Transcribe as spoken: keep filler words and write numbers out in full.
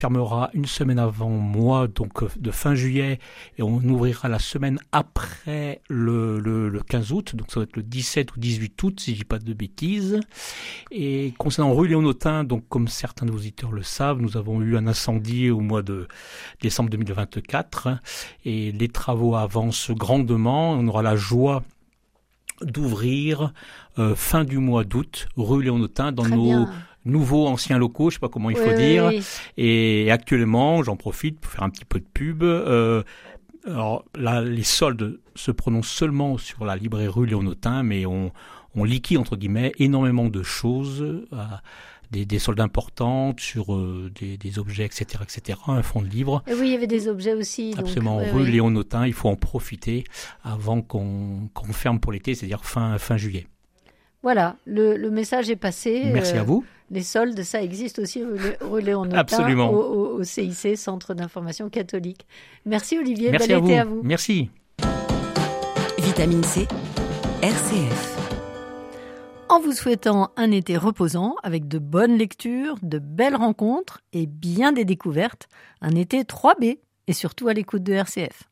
fermera une semaine avant moi, donc de fin juillet, et on ouvrira la semaine après le, le, le quinze août, donc ça va être le dix-sept ou dix-huit août, si je dis pas de bêtises. Et concernant rue Léonotin, donc comme certains de vos auditeurs le savent, nous avons eu un incendie au mois de décembre deux mille vingt-quatre, et les travaux avancent grandement. On aura la joie d'ouvrir euh, fin du mois d'août, rue Léonotin, dans Très nos bien. nouveaux anciens locaux, je sais pas comment il faut Oui, dire. oui, oui. Et actuellement, j'en profite pour faire un petit peu de pub. Euh, alors là, les soldes se prononcent seulement sur la librairie rue Léonotin, mais on, on liquide entre guillemets énormément de choses, euh, des, des soldes importantes sur euh, des, des objets, et cetera, et cetera. Un fonds de livres. Et oui, il y avait des objets aussi. Absolument, donc, oui, rue oui. Léonotin, il faut en profiter avant qu'on, qu'on ferme pour l'été, c'est-à-dire fin, fin juillet. Voilà, le, le message est passé. Merci Euh, à vous. Les soldes, ça existe aussi rue Lé- rue Léonotin, Absolument. au, au, au C I C, Centre d'information catholique. Merci Olivier, Merci bel à été vous. à vous. Merci. Vitamine C, R C F. En vous souhaitant un été reposant, avec de bonnes lectures, de belles rencontres et bien des découvertes, un été trois B et surtout à l'écoute de R C F.